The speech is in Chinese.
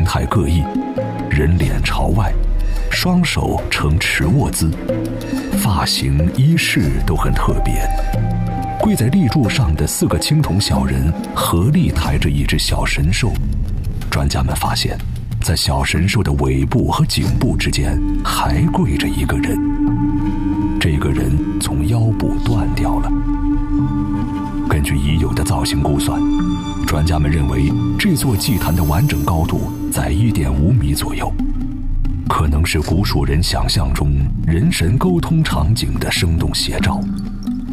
态各异，人脸朝外，双手呈持握姿，发型衣饰都很特别。跪在立柱上的4个青铜小人合力抬着一只小神兽，专家们发现，在小神兽的尾部和颈部之间还跪着一个人，这个人从腰部断掉了。根据已有的造型估算，专家们认为这座祭坛的完整高度在1.5米左右，可能是古蜀人想象中人神沟通场景的生动写照。